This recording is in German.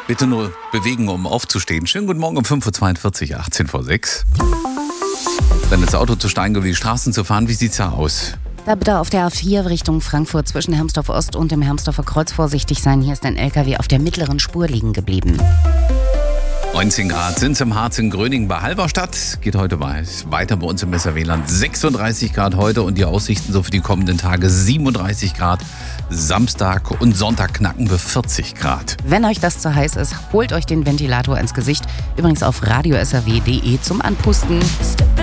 Bitte nur bewegen, um aufzustehen. Schönen guten Morgen um 5.42 Uhr, 18 vor 6. Dann ins Auto zu steigen oder die Straßen zu fahren, wie sieht's da aus? Da bitte auf der A4 Richtung Frankfurt zwischen Hermsdorf Ost und dem Hermsdorfer Kreuz vorsichtig sein. Hier ist ein LKW auf der mittleren Spur liegen geblieben. 19 Grad sind es im Harz in Gröningen bei Halberstadt. Geht heute weiter bei uns im Messerweland. 36 Grad heute und die Aussichten so für die kommenden Tage 37 Grad. Samstag und Sonntag knacken wir 40 Grad. Wenn euch das zu heiß ist, holt euch den Ventilator ins Gesicht. Übrigens auf radiosrw.de zum Anpusten.